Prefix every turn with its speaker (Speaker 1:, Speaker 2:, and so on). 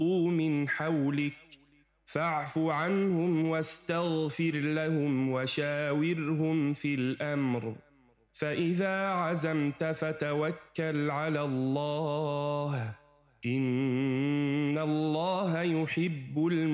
Speaker 1: من حولك فاعف عنهم واستغفر لهم وشاورهم في الأمر فإذا عزمت فتوكل على الله إن الله يحب